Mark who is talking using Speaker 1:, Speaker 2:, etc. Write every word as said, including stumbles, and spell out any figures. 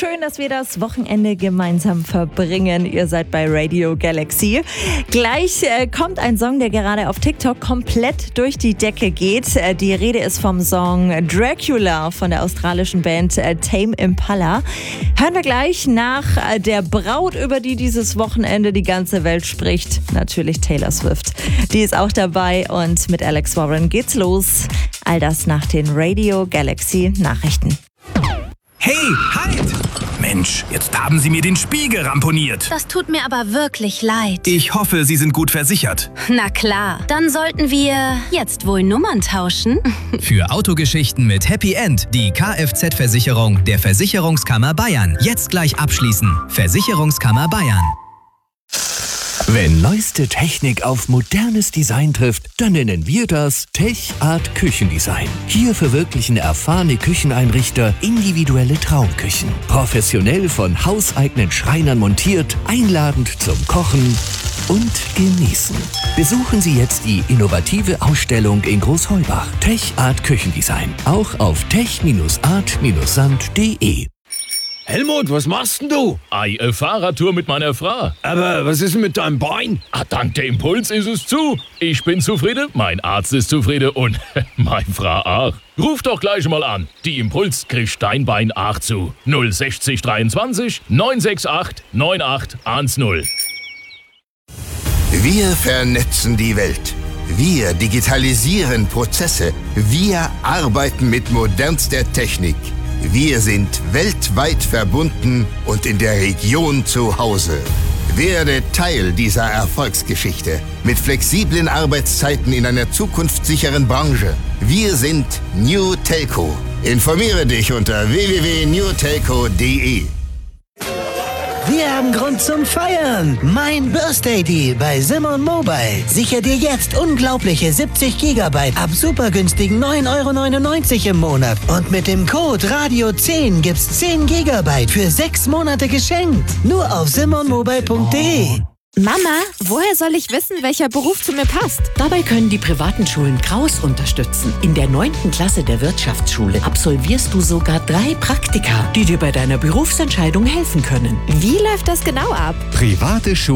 Speaker 1: schön, dass wir das Wochenende gemeinsam verbringen. Ihr seid bei Radio Galaxy. Gleich äh, kommt ein Song, der gerade auf TikTok komplett durch die Decke geht. Äh, die Rede ist vom Song Dracula von der australischen Band äh, Tame Impala. Hören wir gleich nach äh, der Braut, über die dieses Wochenende die ganze Welt spricht. Natürlich Taylor Swift. Die ist auch dabei und mit Alex Warren geht's los. All das nach den Radio Galaxy Nachrichten.
Speaker 2: Hey, halt! Mensch, jetzt haben Sie mir den Spiegel ramponiert.
Speaker 3: Das tut mir aber wirklich leid.
Speaker 2: Ich hoffe, Sie sind gut versichert.
Speaker 3: Na klar, dann sollten wir jetzt wohl Nummern tauschen.
Speaker 4: Für Autogeschichten mit Happy End die Kfz-Versicherung der Versicherungskammer Bayern. Jetzt gleich abschließen. Versicherungskammer Bayern.
Speaker 5: Wenn neueste Technik auf modernes Design trifft, dann nennen wir das TechArt Küchendesign. Hier verwirklichen erfahrene Kücheneinrichter individuelle Traumküchen. Professionell von hauseigenen Schreinern montiert, einladend zum Kochen und Genießen. Besuchen Sie jetzt die innovative Ausstellung in Großheubach. TechArt Küchendesign. Auch auf tech art sand punkt de.
Speaker 6: Helmut, was machst denn du?
Speaker 7: Ei, eine Fahrradtour mit meiner Frau.
Speaker 6: Aber was ist denn mit deinem Bein?
Speaker 7: Ah, dank der Impuls ist es zu. Ich bin zufrieden, mein Arzt ist zufrieden und meine Frau auch. Ruf doch gleich mal an. Die Impuls kriegt dein Bein auch zu. null sechzig dreiundzwanzig neun sechs acht neun acht eins null.
Speaker 8: Wir vernetzen die Welt. Wir digitalisieren Prozesse. Wir arbeiten mit modernster Technik. Wir sind weltweit verbunden und in der Region zu Hause. Werde Teil dieser Erfolgsgeschichte mit flexiblen Arbeitszeiten in einer zukunftssicheren Branche. Wir sind New Telco. Informiere dich unter w w w punkt new telco punkt de.
Speaker 9: Wir haben Grund zum Feiern. Mein Birthday Deal bei Simon Mobile. Sicher dir jetzt unglaubliche siebzig Gigabyte ab super günstigen neun Euro neunundneunzig im Monat. Und mit dem Code Radio zehn gibt's zehn Gigabyte für sechs Monate geschenkt. Nur auf simon mobile punkt de.
Speaker 10: Mama, woher soll ich wissen, welcher Beruf zu mir passt?
Speaker 11: Dabei können die privaten Schulen Kraus unterstützen. In der neunten Klasse der Wirtschaftsschule absolvierst du sogar drei Praktika, die dir bei deiner Berufsentscheidung helfen können.
Speaker 10: Wie läuft das genau ab?
Speaker 5: Private Schulen.